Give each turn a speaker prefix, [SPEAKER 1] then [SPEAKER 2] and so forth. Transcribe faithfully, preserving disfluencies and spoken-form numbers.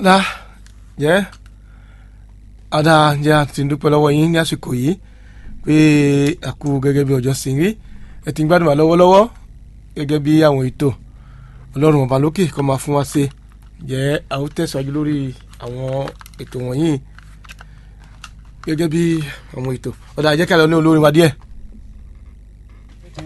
[SPEAKER 1] ọ̀dà jẹ́ ọ̀dà jẹ́ àti dúpẹ́ lọ́wọ́ yín ní àsìkò yìí pé àkú gẹ́gẹ́ bí ọjọ́ sìn rí ẹ ti ń gbádùn wá lọ́wọ́lọ́wọ́ gẹ́gẹ́ bí àwọn ètò ọlọ́run ọba lókè kó máa fún wa ṣe jẹ́ àwọn tẹ̀síwájú lórí àwọn ètò wọ̀nyí gẹ́gẹ́ bí àwọn ètò ọ̀dà jẹ́ ká lọ ní olórin wa díẹ̀.